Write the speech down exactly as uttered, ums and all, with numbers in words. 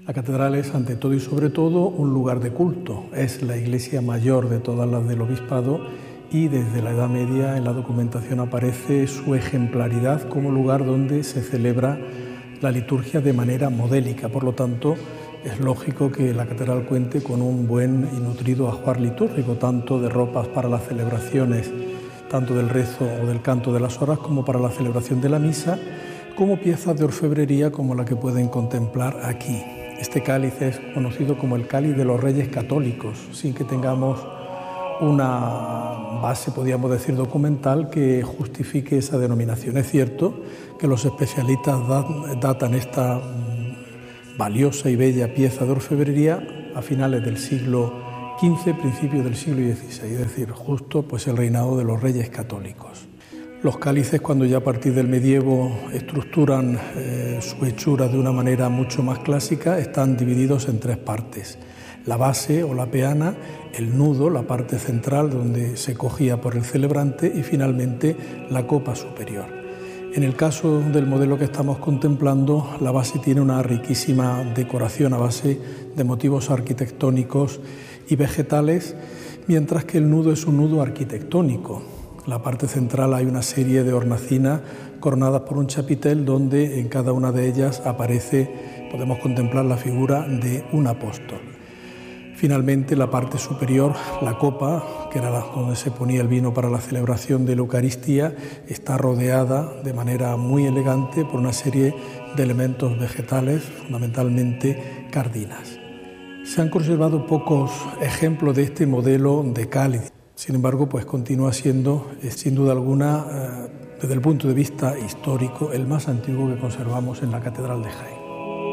La catedral es, ante todo y sobre todo, un lugar de culto. Es la iglesia mayor de todas las del obispado y desde la Edad Media en la documentación aparece su ejemplaridad como lugar donde se celebra la liturgia de manera modélica. Por lo tanto, es lógico que la catedral cuente con un buen y nutrido ajuar litúrgico, tanto de ropas para las celebraciones, tanto del rezo o del canto de las horas como para la celebración de la misa, como piezas de orfebrería como la que pueden contemplar aquí. Este cáliz es conocido como el cáliz de los Reyes Católicos, sin que tengamos una base, podríamos decir, documental que justifique esa denominación. Es cierto que los especialistas datan esta valiosa y bella pieza de orfebrería a finales del siglo quince, principios del siglo dieciséis, es decir, justo pues el reinado de los Reyes Católicos. Los cálices, cuando ya a partir del medievo estructuran eh, su hechura de una manera mucho más clásica, están divididos en tres partes. La base o la peana, el nudo, la parte central donde se cogía por el celebrante y finalmente la copa superior. En el caso del modelo que estamos contemplando, la base tiene una riquísima decoración a base de motivos arquitectónicos y vegetales, mientras que el nudo es un nudo arquitectónico. En la parte central hay una serie de hornacinas coronadas por un chapitel donde en cada una de ellas aparece, podemos contemplar la figura de un apóstol. Finalmente, la parte superior, la copa, que era la, donde se ponía el vino para la celebración de la Eucaristía, está rodeada de manera muy elegante por una serie de elementos vegetales, fundamentalmente cardinas. Se han conservado pocos ejemplos de este modelo de cáliz. Sin embargo, pues continúa siendo, eh, sin duda alguna, eh, desde el punto de vista histórico, el más antiguo que conservamos en la Catedral de Jaén.